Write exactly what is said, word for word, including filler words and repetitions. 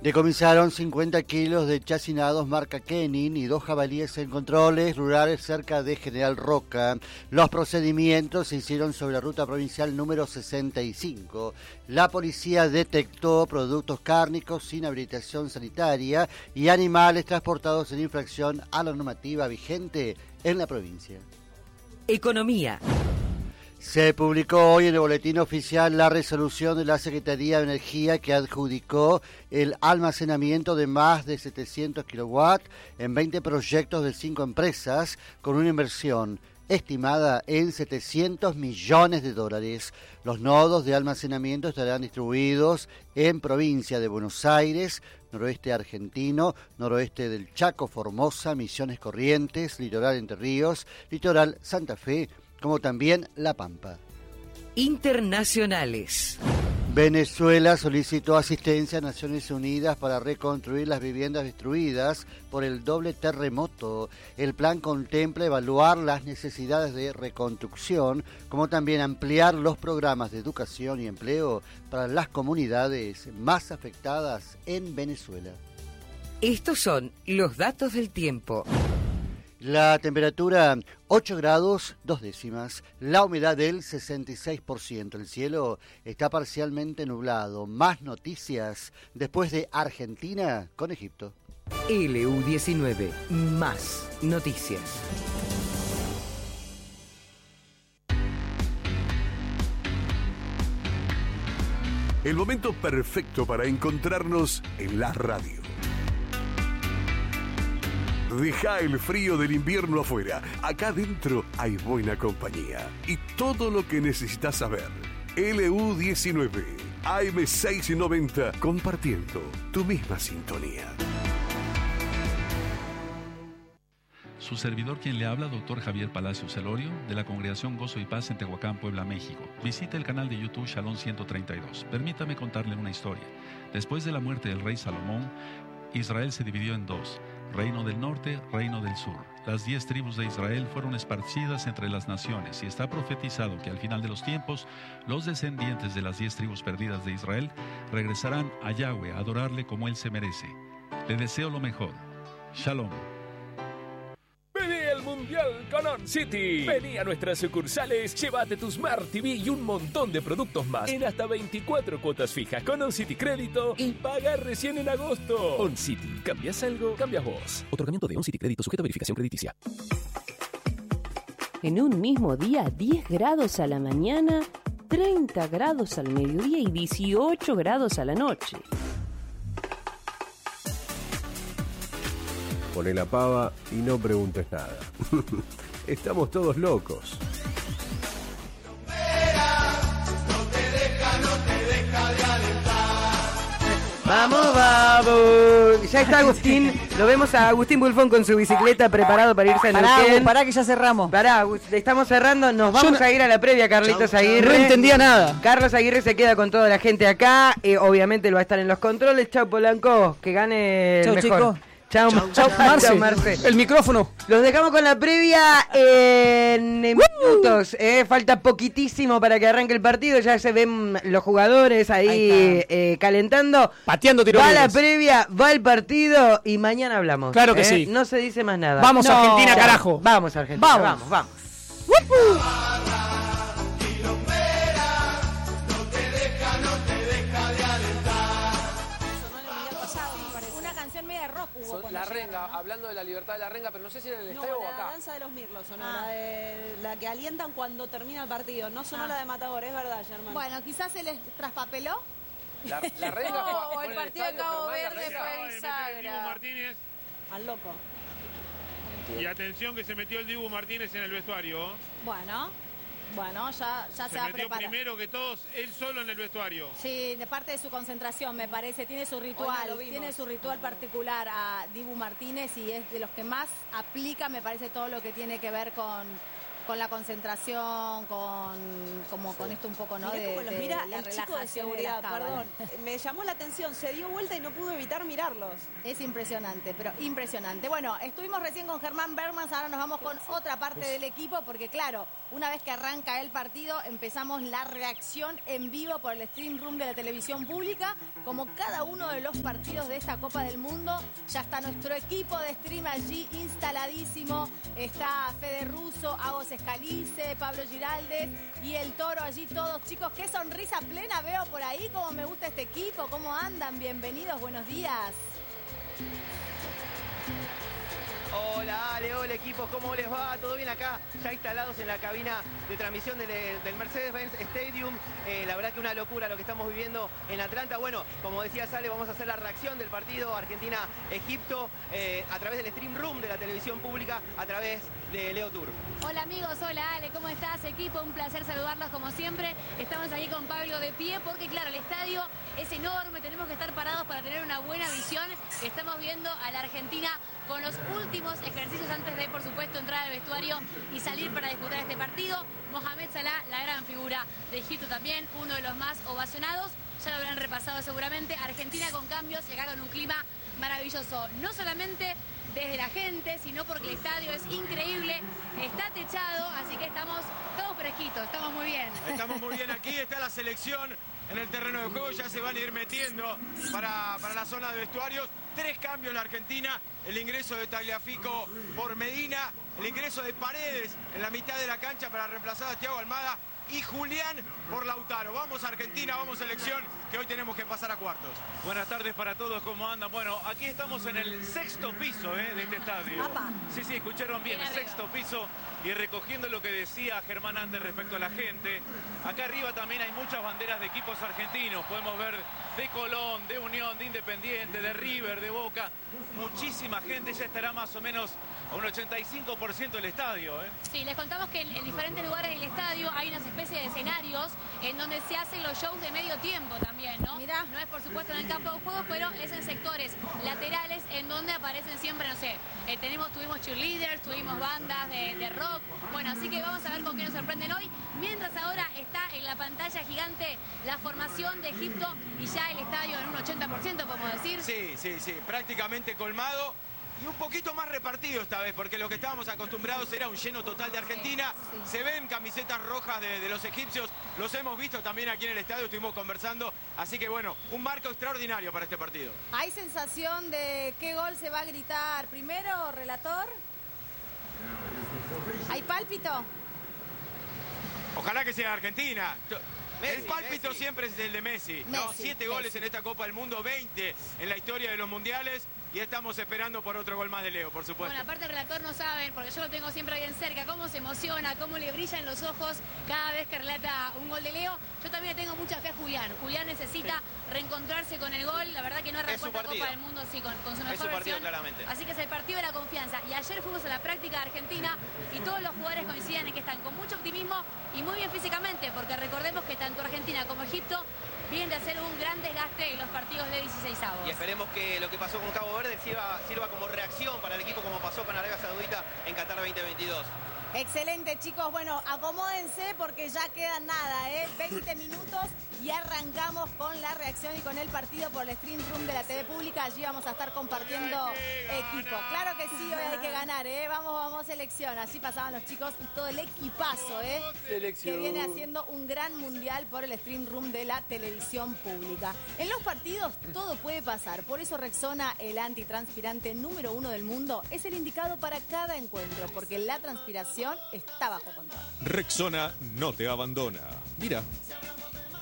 Decomisaron cincuenta kilos de chacinados marca Kenin y dos jabalíes en controles rurales cerca de General Roca. Los procedimientos se hicieron sobre la ruta provincial número sesenta y cinco. La policía detectó productos cárnicos sin habilitación sanitaria y animales transportados en infracción a la normativa vigente en la provincia. Economía. Se publicó hoy en el Boletín Oficial la resolución de la Secretaría de Energía que adjudicó el almacenamiento de más de setecientos kilowatts en veinte proyectos de cinco empresas con una inversión estimada en setecientos millones de dólares. Los nodos de almacenamiento estarán distribuidos en provincia de Buenos Aires, noroeste argentino, noroeste del Chaco, Formosa, Misiones Corrientes, litoral Entre Ríos, litoral Santa Fe, como también La Pampa. Internacionales. Venezuela solicitó asistencia a Naciones Unidas para reconstruir las viviendas destruidas por el doble terremoto. El plan contempla evaluar las necesidades de reconstrucción, como también ampliar los programas de educación y empleo para las comunidades más afectadas en Venezuela. Estos son los datos del tiempo. La temperatura ocho grados, dos décimas. La humedad del sesenta y seis por ciento. El cielo está parcialmente nublado. Más noticias después de Argentina con Egipto. L U diecinueve. Más noticias. El momento perfecto para encontrarnos en la radio. Deja el frío del invierno afuera. Acá adentro hay buena compañía. Y todo lo que necesitas saber. L U diecinueve, A M seiscientos noventa, compartiendo tu misma sintonía. Su servidor quien le habla, doctor Javier Palacios Celorio, de la Congregación Gozo y Paz en Tehuacán, Puebla, México. Visita el canal de YouTube Shalom ciento treinta y dos. Permítame contarle una historia. Después de la muerte del rey Salomón, Israel se dividió en dos. Reino del Norte, Reino del Sur. Las diez tribus de Israel fueron esparcidas entre las naciones y está profetizado que al final de los tiempos, los descendientes de las diez tribus perdidas de Israel regresarán a Yahweh a adorarle como Él se merece. Le deseo lo mejor. Shalom. Vení al Mundial con On City. Vení a nuestras sucursales, llévate tu Smart T V y un montón de productos más en hasta veinticuatro cuotas fijas con On City Crédito y paga recién en agosto. On City, ¿cambias algo? Cambias vos. Otorgamiento de On City Crédito sujeto a verificación crediticia. En un mismo día, diez grados a la mañana, treinta grados al mediodía y dieciocho grados a la noche. Poné la pava y no preguntes nada. Estamos todos locos. Vamos, vamos. Ya está Agustín. Lo vemos a Agustín Bulfón con su bicicleta preparado para irse a Pará, Neuquén. pará que ya cerramos. Pará, Agus, estamos cerrando. Nos vamos no... a ir a la previa, Carlitos chau, Aguirre. No entendía nada. Carlos Aguirre se queda con toda la gente acá. Eh, obviamente lo va a estar en los controles. Chau, Polanco. Que gane el chau, mejor. Chico. Chau, chau, chau, Marce. Chau, Marce. El micrófono. Los dejamos con la previa en, en minutos. Eh. Falta poquitísimo para que arranque el partido. Ya se ven los jugadores ahí, ahí eh, calentando. Pateando tiros. Va la previa, va el partido y mañana hablamos. Claro que eh. sí. No se dice más nada. Vamos, no. Argentina, carajo. Vamos, Argentina. Vamos, vamos. vamos. ¡Woo! La renga, hablando de la libertad de la renga, pero no sé si era en el no, estadio o acá. La danza de los mirlos, sonó, Ah. la, de, la que alientan cuando termina el partido. No sonó ah. la de Matador, es verdad, Germán. Bueno, quizás se les traspapeló. La, la renga no, fue, o el partido de Cabo Verde fue bisagra. Martínez. Al loco. Y atención que se metió el Dibu Martínez en el vestuario. Bueno, bueno, ya, ya se, se va a preparar. Se metió primero que todos, él solo en el vestuario. Sí, de parte de su concentración, me parece. Tiene su ritual, no tiene su ritual particular a Dibu Martínez y es de los que más aplica, me parece, todo lo que tiene que ver con... con la concentración, con como sí. con esto un poco, ¿no? Mirá de, cómo los de mira la el chico de seguridad, de perdón. Me llamó la atención, se dio vuelta y no pudo evitar mirarlos. Es impresionante, pero impresionante. Bueno, estuvimos recién con Germán Bermans, ahora nos vamos con otra parte del equipo, porque claro, Una vez que arranca el partido, empezamos la reacción en vivo por el stream room de la televisión pública. Como cada uno de los partidos de esta Copa del Mundo, ya está nuestro equipo de stream allí instaladísimo. Está Fede Russo, Agos Escalice, Pablo Giraldes y el Toro allí todos. Chicos, qué sonrisa plena veo por ahí, cómo me gusta este equipo, cómo andan, bienvenidos, buenos días. Hola Ale, hola equipos, ¿cómo les va? ¿Todo bien acá? Ya instalados en la cabina de transmisión del, del Mercedes-Benz Stadium. Eh, la verdad que una locura lo que estamos viviendo en Atlanta. Bueno, como decía Sale, vamos a hacer la reacción del partido Argentina-Egipto eh, a través del stream room de la televisión pública, a través de Leo Tour. Hola amigos, hola Ale, ¿cómo estás equipo? Un placer saludarlos como siempre. Estamos aquí con Pablo de pie porque claro, el estadio es enorme, tenemos que estar parados para tener una buena visión. Estamos viendo a la Argentina con los últimos ejercicios antes de, por supuesto, entrar al vestuario y salir para disputar este partido. Mohamed Salah, la gran figura de Egipto también, uno de los más ovacionados. Ya lo habrán repasado seguramente. Argentina con cambios y acá con un clima maravilloso. No solamente desde la gente, sino porque el estadio es increíble, está techado, así que estamos todos fresquitos, estamos muy bien. Estamos muy bien aquí, está la selección en el terreno de juego, ya se van a ir metiendo para, para la zona de vestuarios. Tres cambios en la Argentina, el ingreso de Tagliafico por Medina, el ingreso de Paredes en la mitad de la cancha para reemplazar a Thiago Almada y Julián por Lautaro. Vamos a Argentina, vamos selección, que hoy tenemos que pasar a cuartos. Buenas tardes para todos, ¿cómo andan? Bueno, aquí estamos en el sexto piso eh, de este estadio. Apa. Sí, sí, escucharon bien, el sexto piso, y recogiendo lo que decía Germán antes respecto a la gente. Acá arriba también hay muchas banderas de equipos argentinos, podemos ver de Colón, de Unión, de Independiente, de River, de Boca. Muchísima gente, ya estará más o menos a un ochenta y cinco por ciento del estadio. ¿eh? Sí, les contamos que en, en diferentes lugares del estadio hay una especie de escenarios en donde se hacen los shows de medio tiempo también, ¿no? Mirá. No es por supuesto en el campo de juego, pero es en sectores laterales en donde aparecen siempre, no sé, eh, tenemos, tuvimos cheerleaders, tuvimos bandas de, de rock. Bueno, así que vamos a ver con qué nos sorprenden hoy. Mientras ahora está en la pantalla gigante la formación de Egipto y ya el estadio en un ochenta por ciento, podemos decir. Sí, sí, sí, prácticamente colmado. Y un poquito más repartido esta vez, porque lo que estábamos acostumbrados era un lleno total de Argentina. Sí, sí. Se ven camisetas rojas de, de los egipcios, los hemos visto también aquí en el estadio, estuvimos conversando. Así que bueno, un marco extraordinario para este partido. ¿Hay sensación de qué gol se va a gritar primero, relator? ¿Hay pálpito? Ojalá que sea Argentina. Messi, el pálpito Messi. Siempre es el de Messi, Messi ¿no? Siete Messi. goles en esta Copa del Mundo, veinte en la historia de los mundiales. Y estamos esperando por otro gol más de Leo, por supuesto. Bueno, aparte el relator no saben, porque yo lo tengo siempre bien cerca, cómo se emociona, cómo le brillan los ojos cada vez que relata un gol de Leo. Yo también le tengo mucha fe a Julián. Julián necesita sí. reencontrarse con el gol. La verdad que no arrancó esta Copa del Mundo sí, con, con su mejor es su partido, versión. claramente. Así que es el partido de la confianza. Y ayer fuimos a la práctica de Argentina y todos los jugadores coinciden en que están con mucho optimismo y muy bien físicamente, porque recordemos que tanto Argentina como Egipto vienen de hacer un gran desgaste en los partidos de dieciseisavos. Y esperemos que lo que pasó con Cabo Verde sirva, sirva como reacción para el equipo, como pasó con Arabia Saudita en Qatar veinte veintidós. Excelente, chicos. Bueno, acomódense porque ya quedan nada, ¿eh? veinte minutos y arrancamos con la reacción y con el partido por el stream room de la T V pública. Allí vamos a estar compartiendo equipo. Claro que sí, hoy hay que ganar, ¿eh? Vamos, vamos, selección. Así pasaban los chicos y todo el equipazo, ¿eh? Selección. Que viene haciendo un gran mundial por el stream room de la televisión pública. En los partidos todo puede pasar. Por eso Rexona, el antitranspirante número uno del mundo, es el indicado para cada encuentro, porque la transpiración está bajo control. Rexona no te abandona. Mira,